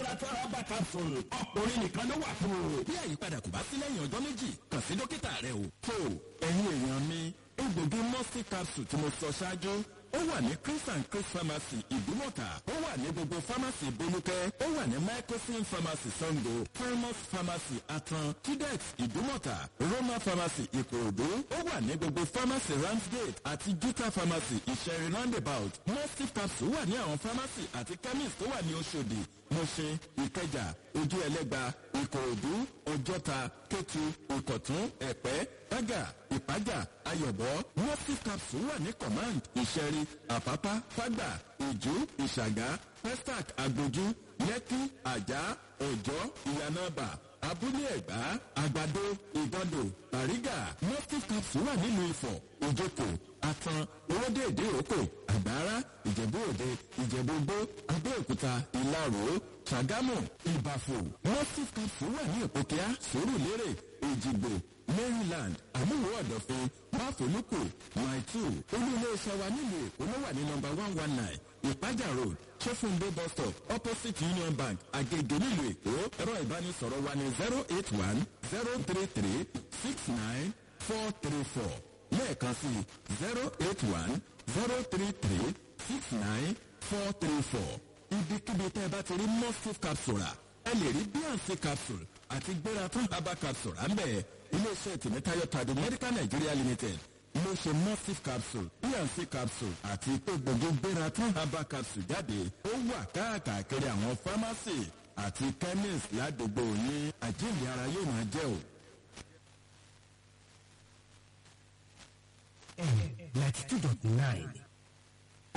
Gbératán herbal capsule ọkùnrin nìkan ló wà fún o. Bí àyípadà kò bá sí lẹ́yìn ọjọ́ méjì, kàn sí dókítà rẹ o. tó ẹ̀yin èèyàn mi egbògi mustif capsule tí mo sọ ṣáájú ó wà ní Chris and Chris pharmacy ìdúmọ̀tà ó wà ní gbogbo pharmacy bolúkẹ́ ó wà ní microsim pharmacy Sango Primus pharmacy Atan Tudex ìdúmọ̀tà Roma pharmacy Ìkòròdú ó wà ní gbogbo pharmacy Ramsgate àti Juta pharmacy Ìṣẹ̀rí roundabout. mustif capsule wà ní àwọn pharmacy àti chemist tó wà ní Òṣòdì Mọ̀ṣẹ́ Ìkẹjà Ojú Ẹlẹ́gba Ìkòròdú Ọjọ́ta Kétu Ìkọ̀tún Ẹ̀pẹ́ Bágà Ìpájà Ayọ̀bọ. mustif capsule wà ní command Ìṣẹ̀rí Àpápá Fágbà Ìjú Ìṣàgá Pestac Agbójú Lẹ́kí Àjá Ọ̀jọ́ Ìyànàbà Abúlé Ẹ̀gbá Àgbàdo Ìgàndò Bàrígà. mustif capsule wà nílùú Ifọ̀ Ìjòkò Atan Owódé Ìdíròkò Àgbára Ìjẹ̀bú Òde Ìjẹ̀bú-Igbó Abẹ́òkúta Ìlaró Ṣàgámù Ìbàfò. mustif capsule wà ní Ìpókíà Sùúrùlérè Èjìgbò Maryland Àmúwò Ọ̀dọ̀fin Máfolúkù Maitu. olú-ilé-iṣẹ́ wa nílùú Èkó ló wà ní nọ́mbà 119 Ìpájà road Ṣófúndé bus stop opposite Union Bank Agege nílùú Èkó. ẹ̀rọ ìbánisọ̀rọ̀ wa ní 081-033-69434 lẹ́ẹ̀kan sí 081-033-69434. ibikíbi tẹ́ ẹ bá ti rí mustif capsule ẹ lè rí bnc capsule àti Gbératán herbal capsule à ń bẹ̀. iléeṣẹ́ tìmítayọ̀ tàdé medical Nigeria limited ló ṣe mustif capsule bnc capsule àti egbògi Gbératán herbal capsule jáde. ó wà káàkiri àwọn pharmacy àti chemist ládùúgbò yín. àjíǹde ara yóò máa jẹ́ o. 92.9